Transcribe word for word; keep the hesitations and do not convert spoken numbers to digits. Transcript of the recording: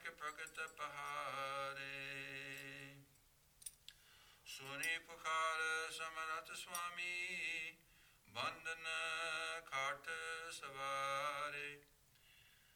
ਨਾਨਕ ਭਗਤ ਪਹਾਰੇ। ਸੋਨੀ ਪੁਖਾਰ ਸਮਰਥ ਸੁਆਮੀ, ਬੰਧਨ ਖਾਟ ਸਵਾਰੇ।